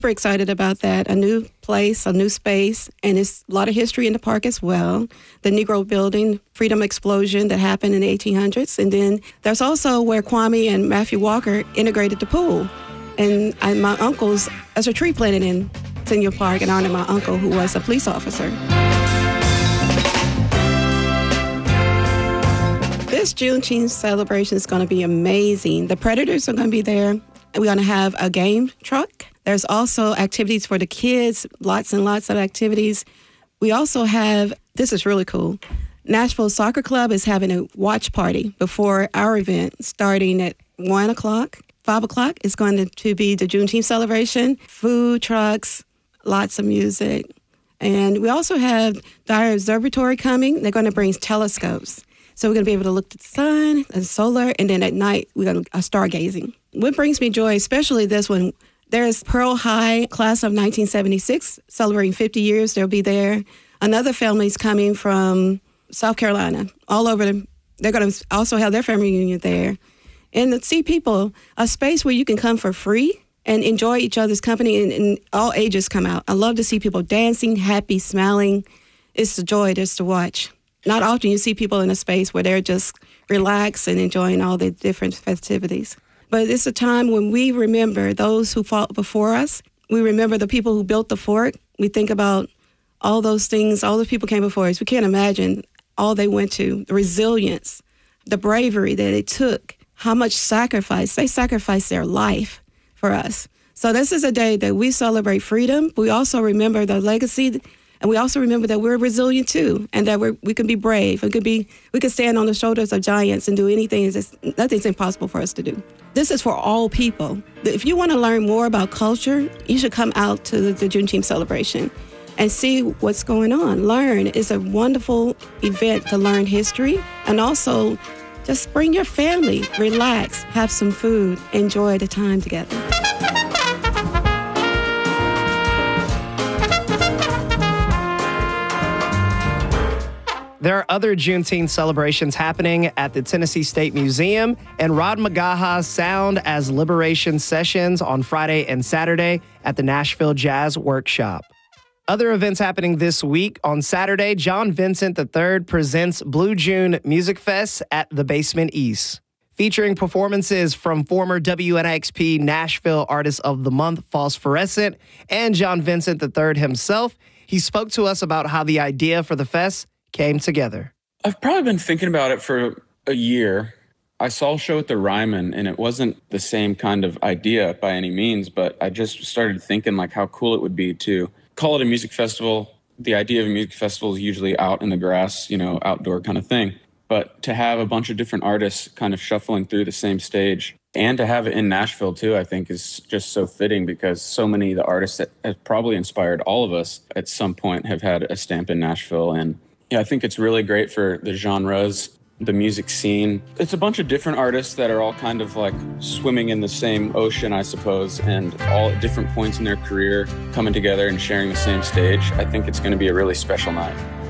Super excited about that. A new place, a new space, and it's a lot of history in the park as well. The Negro Building, Freedom Explosion that happened in the 1800s. And then there's also where Kwame and Matthew Walker integrated the pool. And my uncle's, there's a tree planted in Centennial Park in honor of my uncle who was a police officer. This Juneteenth celebration is going to be amazing. The Predators are going to be there. We're going to have a game truck. There's also activities for the kids, lots and lots of activities. We also have, this is really cool, Nashville Soccer Club is having a watch party before our event starting at 1 o'clock. 5 o'clock is going to be the Juneteenth celebration, food trucks, lots of music. And we also have Dyer Observatory coming. They're going to bring telescopes. So we're going to be able to look at the sun and solar, and then at night we're going to stargazing. What brings me joy, especially this one, there's Pearl High, class of 1976, celebrating 50 years. They'll be there. Another family's coming from South Carolina, all over. They're going to also have their family reunion there. And to see people, a space where you can come for free and enjoy each other's company, and all ages come out. I love to see people dancing, happy, smiling. It's a joy just to watch. Not often you see people in a space where they're just relaxed and enjoying all the different festivities. But it's a time when we remember those who fought before us. We remember the people who built the fort. We think about all those things, all those people came before us. We can't imagine all they went to, the resilience, the bravery that it took, how much sacrifice. They sacrificed their life for us. So this is a day that we celebrate freedom. We also remember the legacy. And we also remember that we're resilient too, and that we can be brave. We can stand on the shoulders of giants and do anything. Nothing's impossible for us to do. This is for all people. If you want to learn more about culture, you should come out to the Juneteenth celebration and see what's going on. Learn. It's a wonderful event to learn history, and also just bring your family, relax, have some food, enjoy the time together. There are other Juneteenth celebrations happening at the Tennessee State Museum and Rod McGaha's Sound as Liberation Sessions on Friday and Saturday at the Nashville Jazz Workshop. Other events happening this week. On Saturday, John Vincent III presents Blue June Music Fest at the Basement East, featuring performances from former WNXP Nashville Artist of the Month, Phosphorescent, and John Vincent III himself. He spoke to us about how the idea for the fest came together. I've probably been thinking about it for a year. I saw a show at the Ryman, and it wasn't the same kind of idea by any means, but I just started thinking like how cool it would be to call it a music festival. The idea of a music festival is usually out in the grass, outdoor kind of thing. But to have a bunch of different artists kind of shuffling through the same stage, and to have it in Nashville too, I think is just so fitting, because so many of the artists that have probably inspired all of us at some point have had a stamp in Nashville. And yeah, I think it's really great for the genres, the music scene. It's a bunch of different artists that are all kind of like swimming in the same ocean, I suppose, and all at different points in their career coming together and sharing the same stage. I think it's going to be a really special night.